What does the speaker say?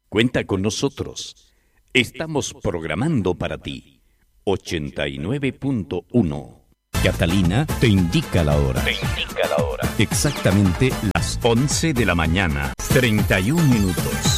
Cuenta con nosotros. Estamos programando para ti. 89.1. Catalina te indica la hora. Exactamente las 11 de la mañana, 31 minutos.